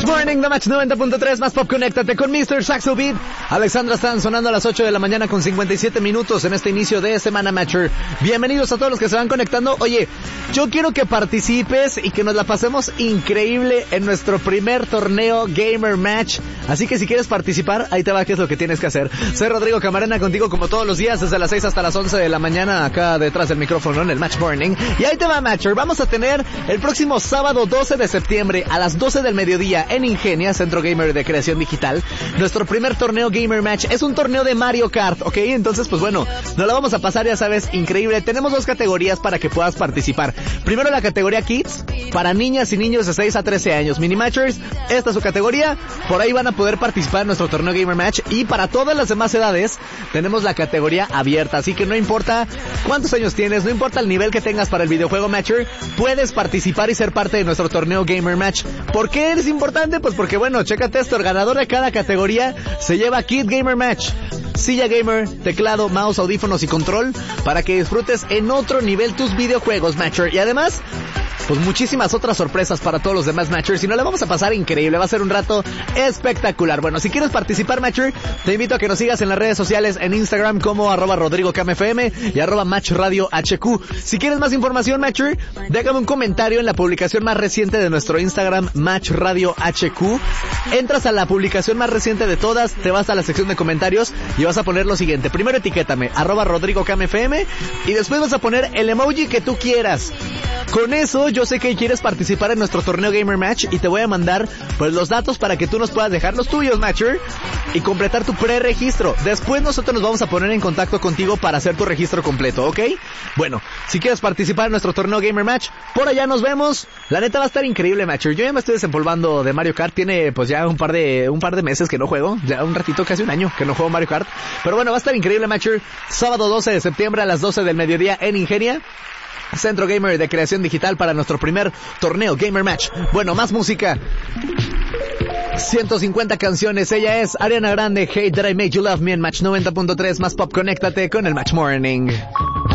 Match Morning, The Match 90.3, más pop, conéctate con Mr. Saxo Beat. Alexandra están sonando a las 8 de la mañana con 57 minutos en este inicio de Semana Matcher. Bienvenidos a todos los que se van conectando. Oye, yo quiero que participes y que nos la pasemos increíble en nuestro primer torneo Gamer Match. Así que si quieres participar, ahí te va qué es lo que tienes que hacer. Soy Rodrigo Camarena contigo como todos los días desde las 6 hasta las 11 de la mañana acá detrás del micrófono en el Match Morning. Y ahí te va, Matcher. Vamos a tener el próximo sábado 12 de septiembre a las 12 del mediodía en Ingenia, Centro Gamer de Creación Digital, nuestro primer torneo Gamer Match. Es un torneo de Mario Kart, ¿ok? Entonces, pues bueno, nos la vamos a pasar, ya sabes, increíble. Tenemos dos categorías para que puedas participar. Primero la categoría Kids, para niñas y niños de 6 a 13 años. Mini Matchers, esta es su categoría. Por ahí van a poder participar en nuestro torneo Gamer Match. Y para todas las demás edades, tenemos la categoría abierta. Así que no importa cuántos años tienes, no importa el nivel que tengas para el videojuego Matcher, puedes participar y ser parte de nuestro torneo Gamer Match. ¿Por qué es importante? Pues porque, bueno, chécate esto, el ganador de cada categoría se lleva Kit Gamer Match, silla gamer, teclado, mouse, audífonos y control para que disfrutes en otro nivel tus videojuegos, Matcher. Y además, pues muchísimas otras sorpresas para todos los demás Matchers y nos la vamos a pasar increíble, va a ser un rato espectacular. Bueno, si quieres participar, Matcher, te invito a que nos sigas en las redes sociales, en Instagram como @RodrigoCamFM y @MatchRadioHQ. Si quieres más información, Matcher, déjame un comentario en la publicación más reciente de nuestro Instagram, MatchRadioHQ. Entras a la publicación más reciente de todas, te vas a la sección de comentarios y vas a poner lo siguiente. Primero etiquétame, @RodrigoCamFM, y después vas a poner el emoji que tú quieras. Con eso yo sé que quieres participar en nuestro torneo Gamer Match y te voy a mandar pues los datos para que tú nos puedas dejar los tuyos, Matcher, y completar tu preregistro. Después nosotros nos vamos a poner en contacto contigo para hacer tu registro completo, ¿ok? Bueno, si quieres participar en nuestro torneo Gamer Match, por allá nos vemos. La neta va a estar increíble, Matcher. Yo ya me estoy desempolvando de Mario Kart. Tiene pues ya un par de meses que no juego, ya un ratito, casi un año que no juego Mario Kart. Pero bueno, va a estar increíble, Matcher. Sábado 12 de septiembre a las 12 del mediodía en Ingenia, Centro Gamer de Creación Digital, para nuestro primer torneo Gamer Match. Bueno, más música. 150 canciones. Ella es Ariana Grande, Hate That I Made You Love Me en Match 90.3, más pop. Conéctate con el Match Morning.